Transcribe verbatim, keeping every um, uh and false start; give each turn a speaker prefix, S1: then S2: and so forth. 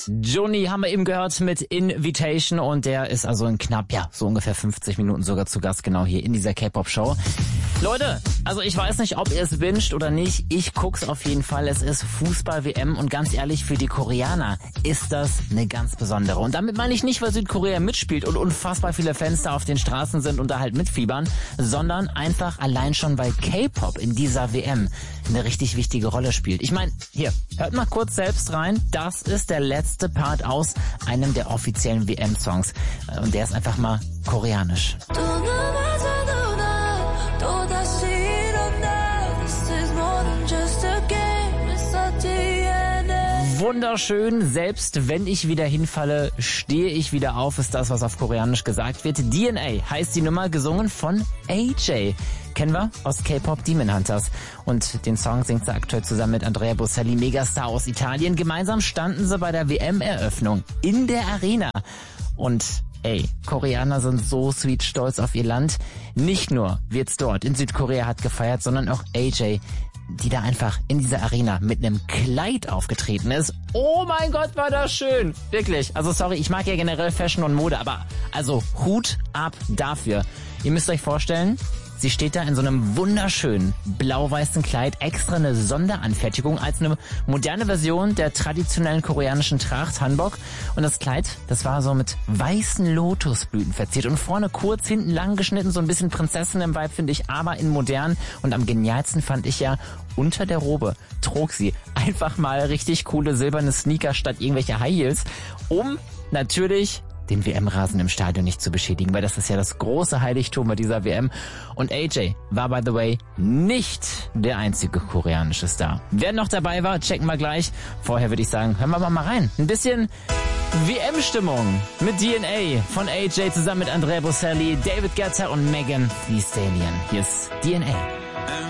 S1: Johnny haben wir eben gehört mit Invitation und der ist also in knapp, ja, so ungefähr fünfzig Minuten sogar zu Gast, genau hier in dieser K-Pop-Show. Leute, also ich weiß nicht, ob ihr es wünscht oder nicht, ich guck's auf jeden Fall. Es ist Fußball-W M und ganz ehrlich, für die Koreaner ist das eine ganz besondere. Und damit meine ich nicht, weil Südkorea mitspielt und unfassbar viele Fans da auf den Straßen sind und da halt mitfiebern, sondern einfach allein schon, weil K-Pop in dieser W M eine richtig wichtige Rolle spielt. Ich meine, hier, hört mal kurz selbst rein, das ist der letzte Part aus einem der offiziellen W M-Songs und der ist einfach mal koreanisch. Wunderschön, selbst wenn ich wieder hinfalle, stehe ich wieder auf, ist das, was auf Koreanisch gesagt wird. D N A heißt die Nummer, gesungen von A J. Kennen wir aus K-Pop Demon Hunters. Und den Song singt sie aktuell zusammen mit Andrea Bocelli, Megastar aus Italien. Gemeinsam standen sie bei der W M-Eröffnung in der Arena. Und ey, Koreaner sind so sweet stolz auf ihr Land. Nicht nur wird's dort in Südkorea hart gefeiert, sondern auch A J, die da einfach in dieser Arena mit einem Kleid aufgetreten ist. Oh mein Gott, war das schön. Wirklich. Also sorry, ich mag ja generell Fashion und Mode, aber also Hut ab dafür. Ihr müsst euch vorstellen, sie steht da in so einem wunderschönen blau-weißen Kleid, extra eine Sonderanfertigung als eine moderne Version der traditionellen koreanischen Tracht, Hanbok. Und das Kleid, das war so mit weißen Lotusblüten verziert und vorne kurz, hinten lang geschnitten, so ein bisschen Prinzessin im Vibe, finde ich, aber in modern. Und am genialsten fand ich ja, unter der Robe trug sie einfach mal richtig coole silberne Sneaker statt irgendwelche High Heels, um natürlich den W M-Rasen im Stadion nicht zu beschädigen, weil das ist ja das große Heiligtum bei dieser W M. Und A J war, by the way, nicht der einzige koreanische Star. Wer noch dabei war, checken wir gleich. Vorher würde ich sagen, hören wir mal, mal rein. Ein bisschen W M-Stimmung mit D N A von A J zusammen mit Andrea Bocelli, David Guetta und Megan Thee Stallion. Hier ist D N A.